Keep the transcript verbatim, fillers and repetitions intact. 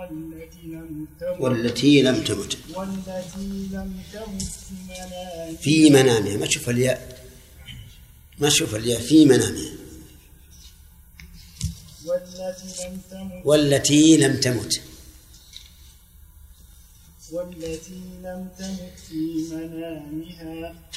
والتي لم تمت والتي لم تمت والتي لم تمت في منامها. ما تشوف الياء ما تشوف الياء في منامها. والتي لم تمت والتي لم تمت والتي لم تمت في منامها